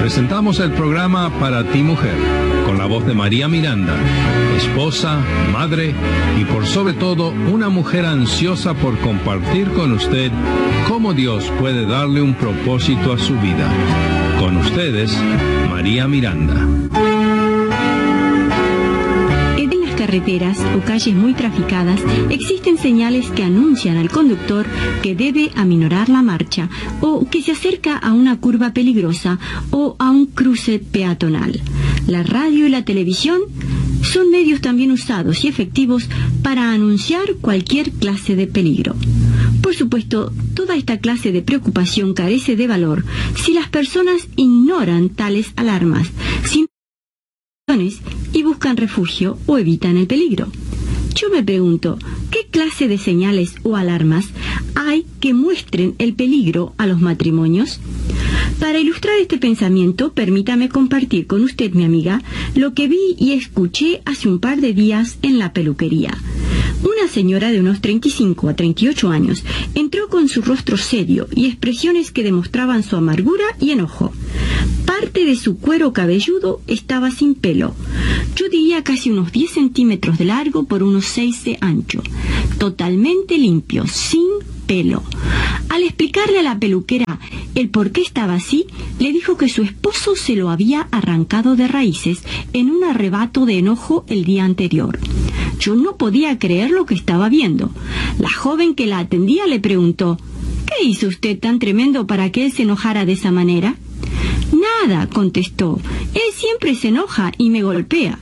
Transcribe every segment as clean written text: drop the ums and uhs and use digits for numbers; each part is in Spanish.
presentamos el programa Para ti Mujer, con la voz de María Miranda, esposa, madre y por sobre todo una mujer ansiosa por compartir con usted cómo Dios puede darle un propósito a su vida. Con ustedes, María Miranda. En las carreteras o calles muy traficadas existen señales que anuncian al conductor que debe aminorar la marcha o que se acerca a una curva peligrosa o a un cruce peatonal. La radio y la televisión son medios también usados y efectivos para anunciar cualquier clase de peligro. Por supuesto, toda esta clase de preocupación carece de valor si las personas ignoran tales alarmas, y buscan refugio o evitan el peligro. Yo me pregunto, ¿qué clase de señales o alarmas hay que muestren el peligro a los matrimonios? Para ilustrar este pensamiento, permítame compartir con usted, mi amiga, lo que vi y escuché hace un par de días en la peluquería. Una señora de unos 35 a 38 años entró con su rostro serio y expresiones que demostraban su amargura y enojo. Parte de su cuero cabelludo estaba sin pelo. Yo diría casi unos 10 centímetros de largo por unos 6 de ancho. Totalmente limpio, sin pelo. Al explicarle a la peluquera el por qué estaba así, le dijo que su esposo se lo había arrancado de raíces en un arrebato de enojo el día anterior. Yo no podía creer lo que estaba viendo. La joven que la atendía le preguntó, ¿qué hizo usted tan tremendo para que él se enojara de esa manera? Nada, contestó. Él siempre se enoja y me golpea.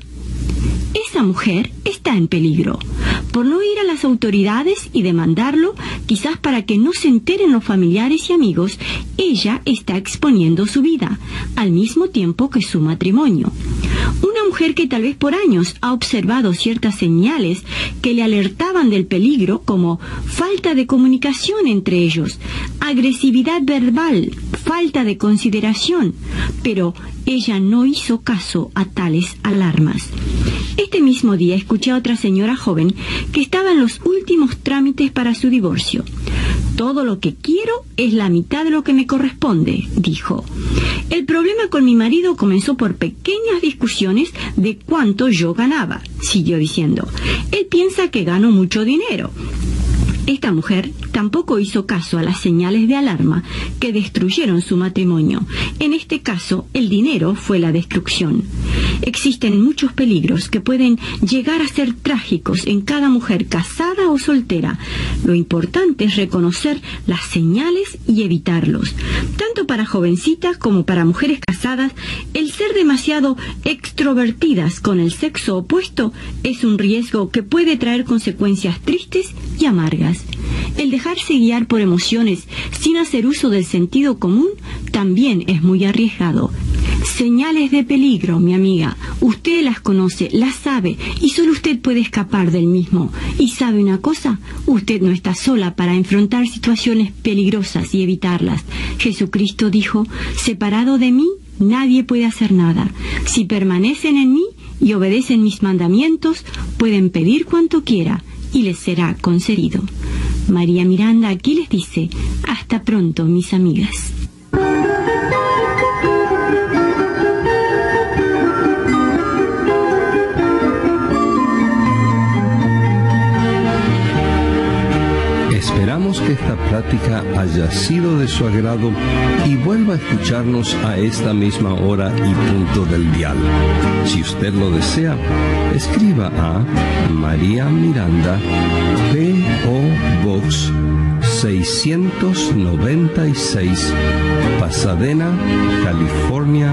Esa mujer está en peligro. Por no ir a las autoridades y demandarlo, quizás para que no se enteren los familiares y amigos, ella está exponiendo su vida, al mismo tiempo que su matrimonio. Una mujer que tal vez por años ha observado ciertas señales que le alertaban del peligro, como falta de comunicación entre ellos, agresividad verbal, falta de consideración, pero ella no hizo caso a tales alarmas. Este mismo día escuché a otra señora joven que estaba en los últimos trámites para su divorcio. Todo lo que quiero es la mitad de lo que me corresponde, dijo. El problema con mi marido comenzó por pequeñas discusiones de cuánto yo ganaba, siguió diciendo. Él piensa que gano mucho dinero. Esta mujer tampoco hizo caso a las señales de alarma que destruyeron su matrimonio. En este caso, el dinero fue la destrucción. Existen muchos peligros que pueden llegar a ser trágicos en cada mujer casada o soltera. Lo importante es reconocer las señales y evitarlos. Tanto para jovencitas como para mujeres casadas, el ser demasiado extrovertidas con el sexo opuesto es un riesgo que puede traer consecuencias tristes y amargas. El dejarse guiar por emociones sin hacer uso del sentido común también es muy arriesgado. Señales de peligro, mi amiga. Usted las conoce, las sabe, y solo usted puede escapar del mismo. Y ¿sabe una cosa? Usted no está sola para enfrentar situaciones peligrosas y evitarlas. Jesucristo dijo, separado de mí, nadie puede hacer nada. Si permanecen en mí y obedecen mis mandamientos, pueden pedir cuanto quiera y les será concedido. María Miranda aquí les dice, hasta pronto, mis amigas. Esperamos que esta plática haya sido de su agrado y vuelva a escucharnos a esta misma hora y punto del dial. Si usted lo desea, escriba a María Miranda, P.O. Box 696, Pasadena, California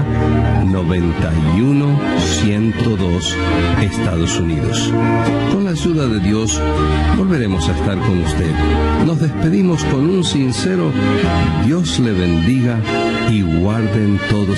91102, Estados Unidos. Con la ayuda de Dios, volveremos a estar con usted. Nos despedimos con un sincero Dios le bendiga y guarden todos